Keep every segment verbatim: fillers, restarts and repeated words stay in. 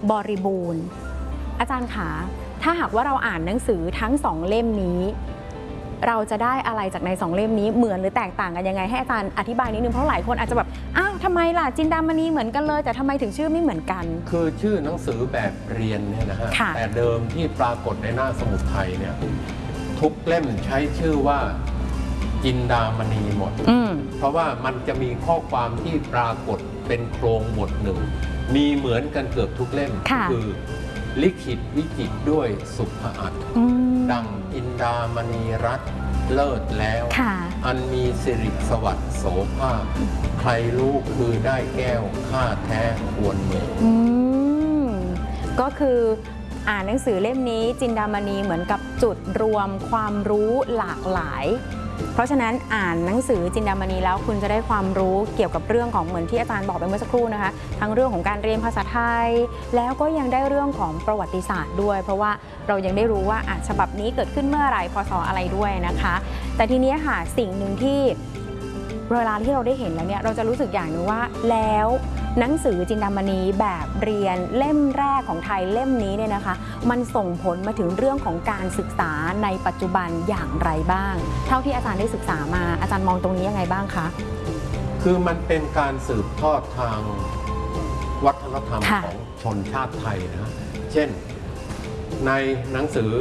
บริบูรณ์อาจารย์คะถ้าหากว่าเราอ่านหนังสือทั้งสองเล่มนี้เราจะได้อะไรจากในสองเล่มนี้เหมือนหรือแตกต่างกันยังไงให้อาจารย์อธิบายนิดนึงเพราะหลายคนอาจจะแบบอ้าวทำไมล่ะจินดามณีเหมือนกันเลยแต่ทำไมถึงชื่อไม่เหมือนกันคือชื่อหนังสือแบบเรียนเนี่ยนะฮะแต่เดิมที่ปรากฏในหน้าสมุดไทยเนี่ยทุกเล่มใช้ชื่อว่าจินดามณีหมดเพราะว่ามันจะมีข้อความที่ปรากฏเป็นโครงบทหนึ่งมีเหมือนกันเกือบทุกเล่มคือลิขิตวิจิตรด้วยสุภอัตถ์ดังอินดามณีรัตน์เลิศแล้วอันมีสิริสวัสดิ์โสภาพใครรู้คือได้แก้วค่าแท้ควรเมืองก็คืออ่านหนังสือเล่มนี้จินดามณีเหมือนกับจุดรวมความรู้หลากหลายเพราะฉะนั้นอ่านหนังสือจินดามณีแล้วคุณจะได้ความรู้เกี่ยวกับเรื่องของเหมือนที่อาจารย์บอกไปเมื่อสักครู่นะคะทั้งเรื่องของการเรียนภาษาไทยแล้วก็ยังได้เรื่องของประวัติศาสตร์ด้วยเพราะว่าเรายังได้รู้ว่าอ่ะฉบับนี้เกิดขึ้นเมื่อไหร่พศอะไรด้วยนะคะแต่ทีนี้ค่ะสิ่งหนึ่งที่เวลาที่เราได้เห็นแล้วเนี่ยเราจะรู้สึกอย่างนึงว่าแล้วหนังสือจินดามณีแบบเรียนเล่มแรกของไทยเล่มนี้เนี่ยนะคะมันส่งผลมาถึงเรื่องของการศึกษาในปัจจุบันอย่างไรบ้างเท่าที่อาจารย์ได้ศึกษามาอาจารย์มองตรงนี้ยังไงบ้างคะคือมันเป็นการสืบทอดทางวัฒนธรรมของชนชาติไทยนะเช่นในหนังสือ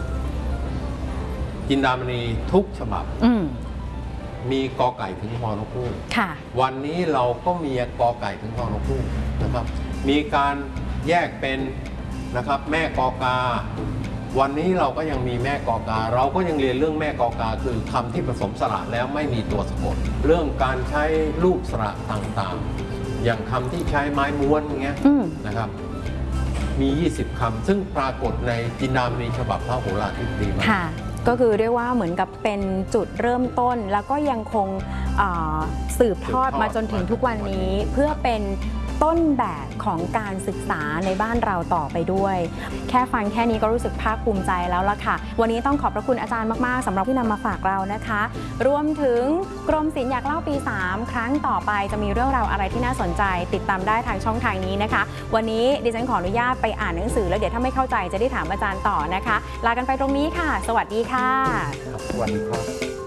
จินดามณีทุกฉบับมีกอไก่ถึงฮอนกฮูกวันนี้เราก็มีกอไก่ถึงฮอนกฮูกนะครับมีการแยกเป็นนะครับแม่กอกาวันนี้เราก็ยังมีแม่กอกาเราก็ยังเรียนเรื่องแม่กอกาคือคำที่ผสมสระแล้วไม่มีตัวสะกดเรื่องการใช้รูปสระต่างๆอย่างคำที่ใช้ไม้ม้วนอย่างเงี้ยนะครับมียี่สิบคำซึ่งปรากฏในจินดามณีฉบับพระโหราธิบดีมาก็คือเรียกว่าเหมือนกับเป็นจุดเริ่มต้นแล้วก็ยังคงสืบทอดมาจนถึงทุกวันนี้เพื่อเป็นต้นแบบของการศึกษาในบ้านเราต่อไปด้วยแค่ฟังแค่นี้ก็รู้สึกภาคภูมิใจแล้วล่ะค่ะวันนี้ต้องขอบพระคุณอาจารย์มากๆสำหรับที่นำมาฝากเรานะคะรวมถึงกรมศิลป์อยากเล่าปีสามครั้งต่อไปจะมีเรื่องราวอะไรที่น่าสนใจติดตามได้ทางช่องทางนี้นะคะวันนี้ดิฉันขออนุญาตไปอ่านหนังสือแล้วเดี๋ยวถ้าไม่เข้าใจจะได้ถามอาจารย์ต่อนะคะลากันไปตรงนี้ค่ะสวัสดีค่ะสวัสดีครับ